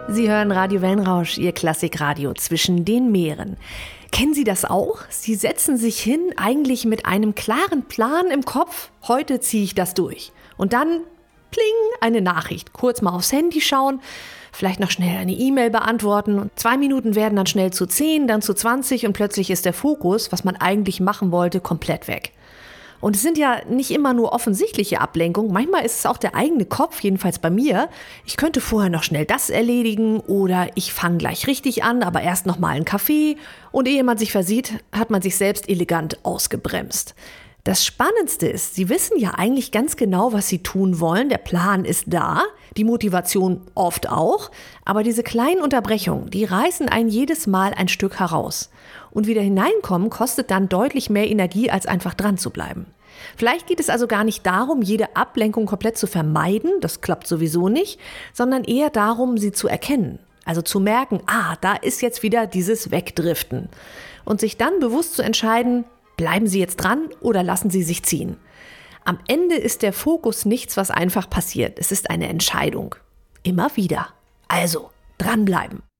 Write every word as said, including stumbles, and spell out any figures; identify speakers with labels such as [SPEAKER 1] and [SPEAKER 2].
[SPEAKER 1] Sie hören Radio Wellenrausch, Ihr Klassikradio zwischen den Meeren. Kennen Sie das auch? Sie setzen sich hin, eigentlich mit einem klaren Plan im Kopf. Heute ziehe ich das durch. Und dann, pling, eine Nachricht. Kurz mal aufs Handy schauen, vielleicht noch schnell eine E-Mail beantworten. Und zwei Minuten werden dann schnell zu zehn, dann zu zwanzig und plötzlich ist der Fokus, was man eigentlich machen wollte, komplett weg. Und es sind ja nicht immer nur offensichtliche Ablenkungen, manchmal ist es auch der eigene Kopf, jedenfalls bei mir. Ich könnte vorher noch schnell das erledigen oder ich fange gleich richtig an, aber erst noch mal einen Kaffee. Und ehe man sich versieht, hat man sich selbst elegant ausgebremst. Das Spannendste ist, Sie wissen ja eigentlich ganz genau, was Sie tun wollen. Der Plan ist da, die Motivation oft auch. Aber diese kleinen Unterbrechungen, die reißen einen jedes Mal ein Stück heraus. Und wieder hineinkommen kostet dann deutlich mehr Energie, als einfach dran zu bleiben. Vielleicht geht es also gar nicht darum, jede Ablenkung komplett zu vermeiden, das klappt sowieso nicht, sondern eher darum, sie zu erkennen. Also zu merken, ah, da ist jetzt wieder dieses Wegdriften. Und sich dann bewusst zu entscheiden, bleiben Sie jetzt dran oder lassen Sie sich ziehen. Am Ende ist der Fokus nichts, was einfach passiert. Es ist eine Entscheidung. Immer wieder. Also, dranbleiben.